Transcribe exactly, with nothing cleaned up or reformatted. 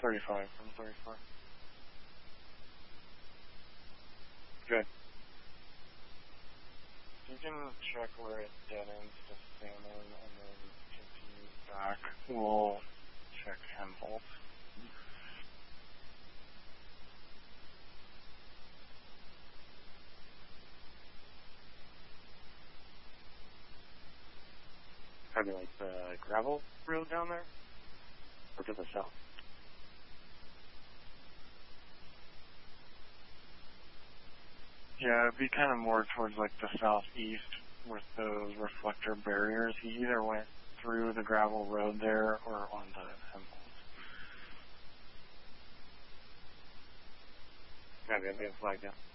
thirty-five from thirty-four. Good. You can check where it dead ends to Salmon and then continue back. We'll check Helmholtz. Probably like the gravel road down there? Or to the south? Yeah, it'd be kind of more towards like the southeast with those reflector barriers. He either went through the gravel road there or onto Helmholtz. Yeah, that'd be a flag down.